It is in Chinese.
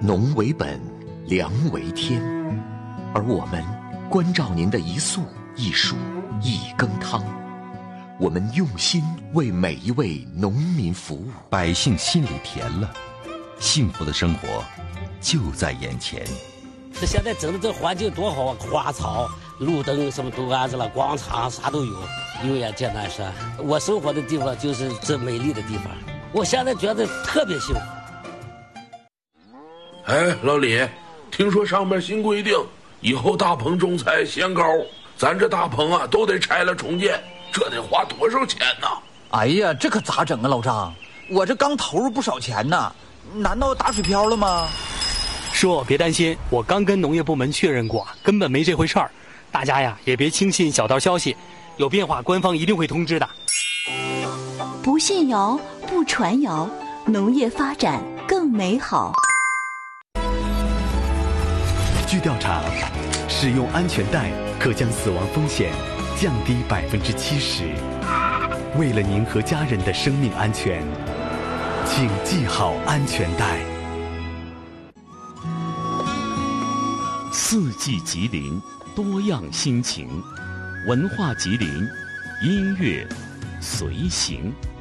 农为本，粮为天，而我们关照您的一粟一蔬一羹汤，我们用心为每一位农民服务， 百姓心里甜了，幸福的生活就在眼前。 这现在整的这环境多好啊，花草、路灯什么都安着了，广场啥都有。油盐艰难山，我生活的地方就是这美丽的地方，我现在觉得特别幸福。 哎，老李，听说上面新规定，以后大棚种菜限高，咱这大棚啊都得拆了重建，这得花多少钱呢？ 哎呀，这可咋整啊，老张？我这刚投入不少钱呢，难道打水漂了吗？ 叔，别担心，我刚跟农业部门确认过，根本没这回事儿。大家呀，也别轻信小道消息，有变化官方一定会通知的。 不信谣，不传谣，农业发展更美好。 据调查，使用安全带可将死亡风险降低70%。为了您和家人的生命安全，请系好安全带。 四季吉林，多样心情，文化吉林，音乐随行。